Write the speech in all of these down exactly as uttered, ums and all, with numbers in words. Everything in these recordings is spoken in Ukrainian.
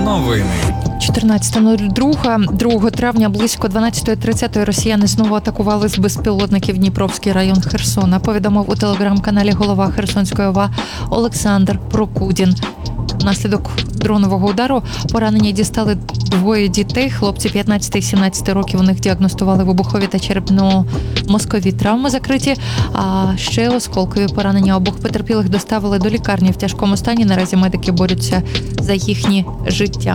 новини. чотирнадцятого другого травня близько дванадцята тридцять росіяни знову атакували з безпілотників Дніпровський район Херсона, повідомив у телеграм-каналі голова Херсонської ОВА Олександр Прокудін. Внаслідок дронового удару поранення дістали двоє дітей, хлопці п'ятнадцяти і сімнадцяти років, у них діагностували вибухові та черепно-мозкові травми закриті, а ще осколкові поранення. Обох потерпілих доставили до лікарні в тяжкому стані, наразі медики борються за їхнє життя.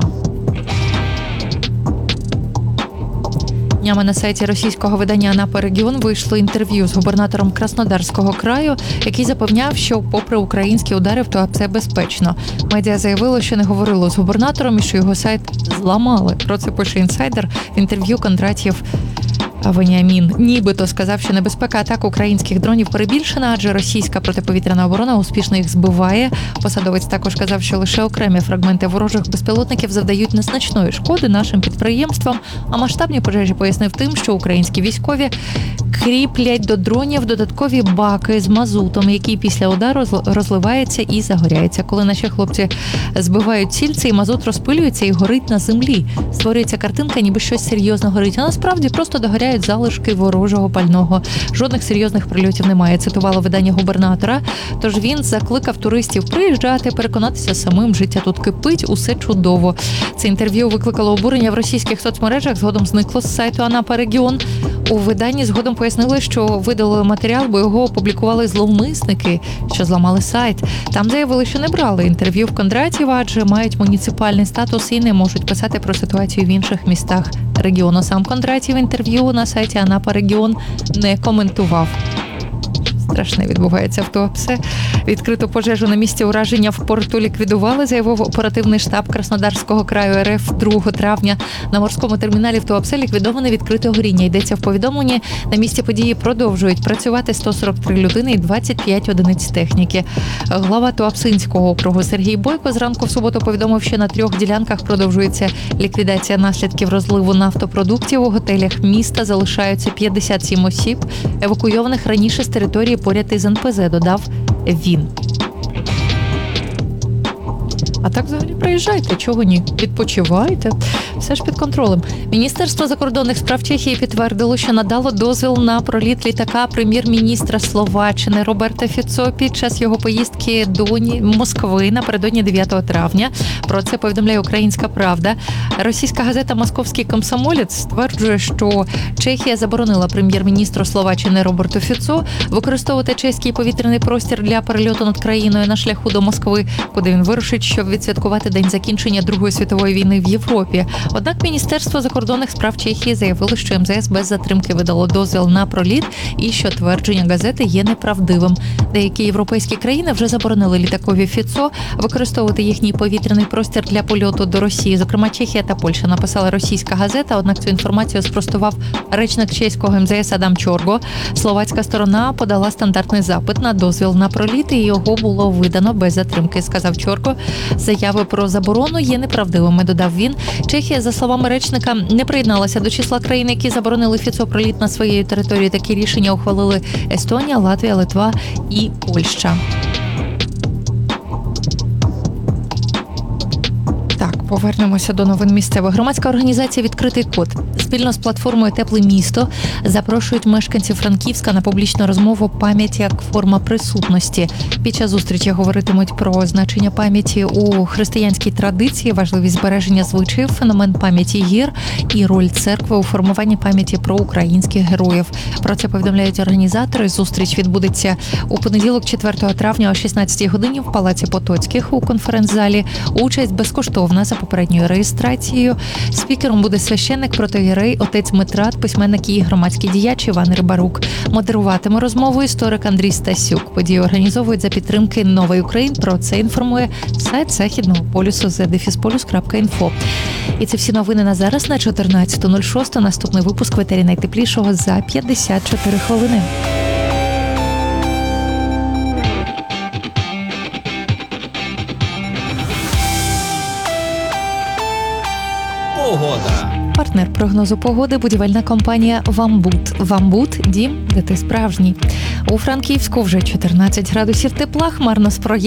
Днями на сайті російського видання «Анапа Регіон» вийшло інтерв'ю з губернатором Краснодарського краю, який запевняв, що попри українські удари в Туапсе безпечно. Медіа заявило, що не говорило з губернатором і що його сайт зламали. Про це пише інсайдер в інтерв'ю Кондрат'єв Веніамін. Нібито сказав, що небезпека атак українських дронів перебільшена, адже російська протиповітряна оборона успішно їх збиває. Посадовець також казав, що лише окремі фрагменти ворожих безпілотників завдають незначної шкоди нашим підприємствам, а масштабні пожежі пояснив тим, що українські військові кріплять до дронів додаткові баки з мазутом, який після удару розливається і загоряється. Коли наші хлопці збивають ціль, цей мазут розпилюється і горить на землі. Створюється картинка, ніби щось серйозно горить, а насправді просто догоряють залишки ворожого пального. Жодних серйозних прильотів немає, цитувало видання губернатора. Тож він закликав туристів приїжджати, переконатися самим, життя тут кипить, усе чудово. Це інтерв'ю викликало обурення в російських соцмережах, згодом зникло з сайту «Анапа Регіон». У виданні згодом пояснили, що видалили матеріал, бо його опублікували зловмисники, що зламали сайт. Там заявили, що не брали інтерв'ю в Кондрат'єва, адже мають муніципальний статус і не можуть писати про ситуацію в інших містах регіону. Сам Кондрат'єв інтерв'ю на сайті «Анапа Регіон» не коментував. Страшне відбувається в Туапсе. Відкриту пожежу на місці ураження в порту ліквідували, заявив оперативний штаб Краснодарського краю РФ другого травня. На морському терміналі в Туапсе ліквідоване відкрите горіння. Йдеться в повідомленні. На місці події продовжують працювати сто сорок три людини і двадцять п'ять одиниць техніки. Глава Туапсинського округу Сергій Бойко зранку в суботу повідомив, що на трьох ділянках продовжується ліквідація наслідків розливу нафтопродуктів. У готелях міста залишаються п'ятдесят сім осіб, евакуйованих раніше з території поряд із ен пе зет, додав він. А так взагалі приїжджайте, чого ні? Відпочивайте. Все ж під контролем. Міністерство закордонних справ Чехії підтвердило, що надало дозвіл на проліт літака прем'єр-міністра Словаччини Роберта Фіцо під час його поїздки до Москви напередодні дев'ятого травня. Про це повідомляє «Українська правда». Російська газета «Московський комсомолець» стверджує, що Чехія заборонила прем'єр-міністру Словаччини Роберту Фіцо використовувати чеський повітряний простір для перельоту над країною на шляху до Москви, куди він вирушить, щоб відсвяткувати день закінчення Другої світової війни в Європі. Однак Міністерство закордонних справ Чехії заявило, що ем зе ес без затримки видало дозвіл на проліт і що твердження газети є неправдивим. Деякі європейські країни вже заборонили літакові Фіцо використовувати їхній повітряний простір для польоту до Росії. Зокрема, Чехія та Польща, написала російська газета, однак цю інформацію спростував речник чеського ем зе ес Адам Чорго. Словацька сторона подала стандартний запит на дозвіл на проліт, і його було видано без затримки, сказав Чорго. Заяви про заборону є неправдивими, додав він. Чехія, за словами речника, не приєдналася до числа країн, які заборонили Фіцо проліт на своєї території. Такі рішення ухвалили Естонія, Латвія, Литва і Польща. Повернемося до новин місцевих. Громадська організація «Відкритий код» спільно з платформою «Тепле місто» запрошують мешканців Франківська на публічну розмову «Пам'ять як форма присутності». Під час зустрічі говоритимуть про значення пам'яті у християнській традиції, важливість збереження звичаїв, феномен пам'яті гір і роль церкви у формуванні пам'яті про українських героїв. Про це повідомляють організатори. Зустріч відбудеться у понеділок, четвертого травня о шістнадцятій годині в Палаці Потоцьких у конференц-залі. Участь безкоштовна за попередньою реєстрацією. Спікером буде священник протоієрей отець Митрат, письменник і громадський діяч Іван Рибарук. Модеруватиме розмову історик Андрій Стасюк. Подію організовують за підтримки «Нової України». Про це інформує сайт Західного полюсу зет дефіс полюс крапка інфо. І це всі новини на зараз на чотирнадцяту нуль шість. Наступний випуск в етері найтеплішого за п'ятдесят чотири хвилини. Погода. Партнер прогнозу погоди – будівельна компанія «Вамбут». «Вамбут» – дім, де ти справжній. У Франківську вже чотирнадцять градусів тепла, хмарно з проясненнями.